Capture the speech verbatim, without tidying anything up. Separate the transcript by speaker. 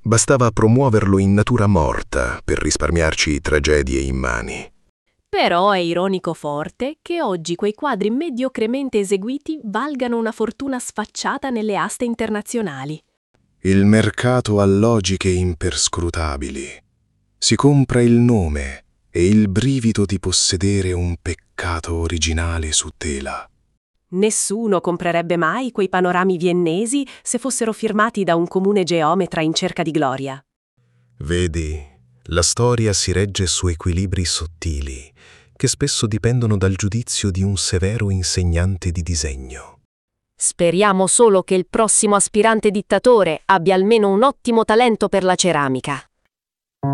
Speaker 1: Bastava promuoverlo in natura morta per risparmiarci tragedie immani.
Speaker 2: Però è ironico forte che oggi quei quadri mediocremente eseguiti valgano una fortuna sfacciata nelle aste internazionali.
Speaker 1: Il mercato ha logiche imperscrutabili. Si compra il nome e il brivido di possedere un peccato originale su tela.
Speaker 2: Nessuno comprerebbe mai quei panorami viennesi se fossero firmati da un comune geometra in cerca di gloria.
Speaker 1: Vedi, la storia si regge su equilibri sottili, che spesso dipendono dal giudizio di un severo insegnante di disegno.
Speaker 2: Speriamo solo che il prossimo aspirante dittatore abbia almeno un ottimo talento per la ceramica.